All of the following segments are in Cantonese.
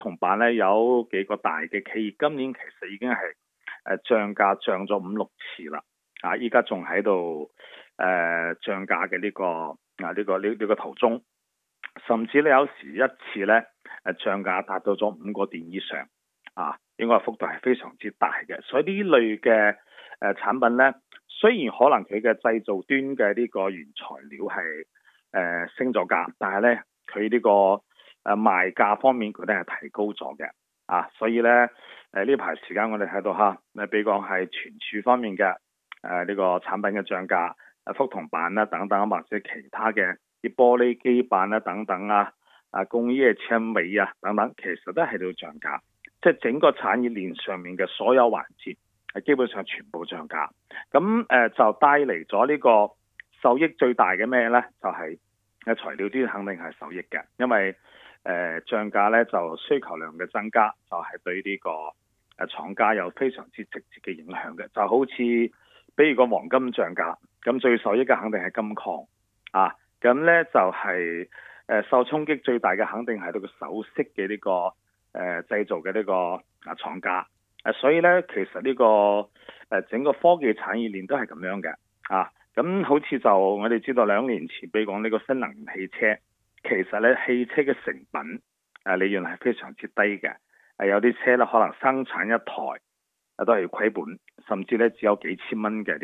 銅板咧有幾個大嘅企業今年其實已經係漲價漲咗5-6次啦，依家仲喺度漲價嘅呢個途中，甚至咧有時一次咧漲價達到咗5個點以上，應該幅度係非常之大嘅。所以呢類嘅產品咧，雖然可能佢嘅製造端嘅呢個原材料係升咗價，但係咧佢呢個賣價方面佢都係提高咗嘅，所以咧呢排時間我哋睇到比如講係存儲方面嘅呢個產品嘅漲價，覆銅板啦等等，或者其他嘅啲玻璃基板啦等等工業纖維等等，其實都係度漲價，即係整個產業鏈上面嘅所有環節基本上全部漲價。咁就帶嚟咗呢個受益最大嘅咩呢？就係材料端肯定係受益嘅，因為漲價呢就需求量嘅增加，就係對呢個廠家有非常之直接嘅影響嘅。就好似比如個黃金漲價，咁最受益嘅肯定係金礦咁呢就係受衝擊最大嘅肯定係到個首飾嘅呢個製造嘅呢個廠家。所以呢，其實呢個整個科技產業鏈都係咁樣嘅咁好似就我哋知道2年前比如講呢個新能源汽車，其實呢汽車嘅成品利潤係非常之低嘅，有啲車呢可能生產一台都係虧本，甚至呢只有幾千蚊嘅呢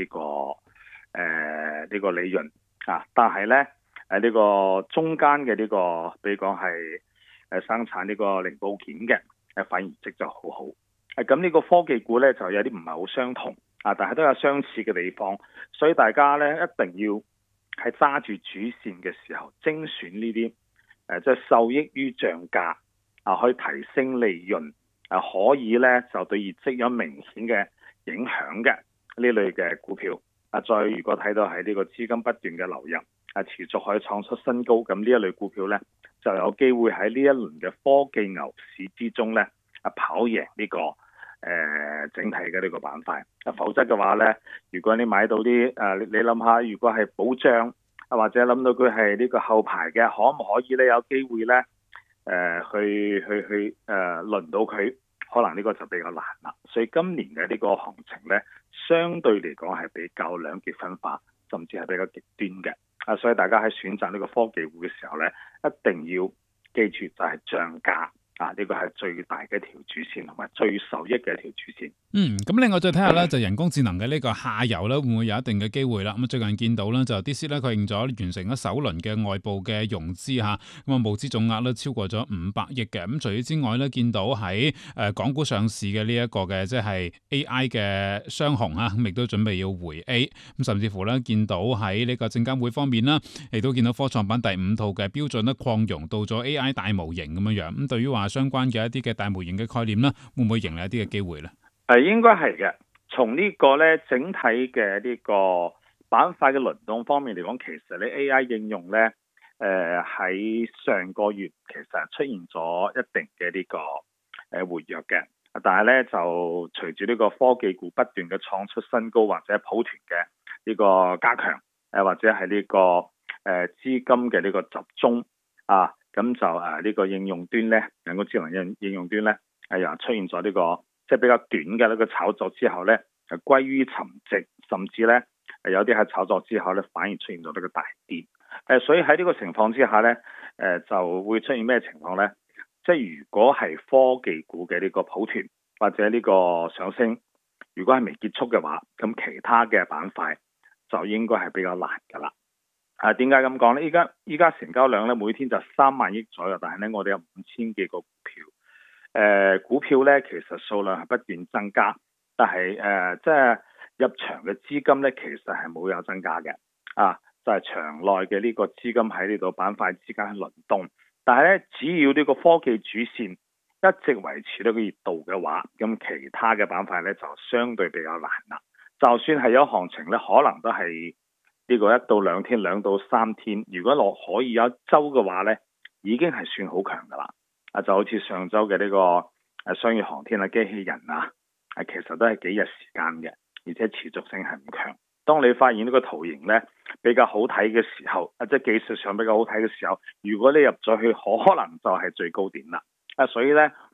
個利潤但係呢呢個中間嘅呢個比如講係生產呢個零部件嘅反而業績就好好。咁呢個科技股呢，就有啲唔係好相同但係都有相似嘅地方，所以大家呢，一定要係揸住主線嘅時候精選呢啲即係受益於漲價可以提升利潤可以呢，就對業績有明顯嘅影響嘅呢類嘅股票再如果睇到係呢個資金不斷嘅流入持續可以創出新高，咁呢一類股票呢，就有機會喺呢一輪嘅科技牛市之中呢，跑贏呢個整體嘅呢個板塊。否則嘅話呢，如果你買到啲你諗下，如果係保障或者諗到佢係呢個後排嘅，可唔可以呢？有機會呢去輪到佢，可能呢個就比較難啦。所以今年嘅呢個行情呢，相對嚟講係比較兩極分化，甚至係比較極端嘅所以大家喺選擇呢個科技股嘅時候呢，一定要記住就係漲價呢個係最大嘅一條主線，同埋最受益嘅一條主線。 咁另外再睇下咧，就人工智能嘅呢個下游咧，會唔會有一定嘅機會啦？咁最近見到咧，就 DeepSeek 咧確認咗完成咗首輪嘅外部嘅融資咁募資總額咧超過咗500億嘅。咁除此之外咧，見到喺港股上市嘅呢一個嘅即係 AI 嘅雙雄咁亦都準備要回 A。咁甚至乎咧，見到喺呢個證監會方面啦，亦都見到科創板第5套嘅標準咧擴容到咗 AI 大模型咁樣。咁對於話相關嘅一啲嘅大模型嘅概念咧，會唔會迎嚟一啲嘅機會咧？ 應該係嘅。從呢個咧整體嘅呢個板塊嘅輪動方面嚟講，其實咧 AI 應用咧喺上個月其實出現咗一定嘅呢個活躍嘅，但係咧就隨住呢個科技股不斷嘅創出新高，或者抱團嘅呢個加強或者係呢個資金嘅呢個集中咁就呢個應用端咧，人工智能應用端咧又出現咗呢個即係比較短嘅呢個炒作之後咧，歸於沉寂，甚至咧有啲喺炒作之後咧反而出現咗呢個大跌。所以喺呢個情況之下咧，就會出現咩情況咧？即係如果係科技股嘅呢個抱團或者呢個上升，如果係未結束嘅話，咁其他嘅板塊就應該係比較難㗎啦。點解咁講呢？依家成交量咧每天就3萬億左右，但係咧我哋有5000幾個股票。股票咧其實數量係不斷增加，但係即係入場嘅資金咧其實係冇有增加嘅。就係場內嘅呢個資金喺呢度板塊之間輪動，但係咧只要呢個科技主線一直維持呢個熱度嘅話，咁其他嘅板塊咧就相對比較難啦。就算係有行情咧，可能都係呢個1到2天、2到3天，如果可以有一周嘅話咧，已經係算好強噶啦。就好似上周嘅呢個商業航天機器人其實都係幾日時間嘅，而且持續性係唔強。當你發現呢個圖形咧比較好睇嘅時候，即係技術上比較好睇嘅時候，如果你入咗去，可能就係最高點啦。所以咧